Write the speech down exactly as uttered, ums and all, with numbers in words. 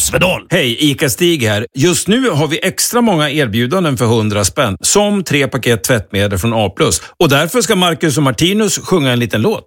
Swedol! Hej, ICA-Stig här. Just nu har vi extra många erbjudanden för hundra spänn. Som tre paket tvättmedel från A plus. Och därför ska Marcus och Martinus sjunga en liten låt.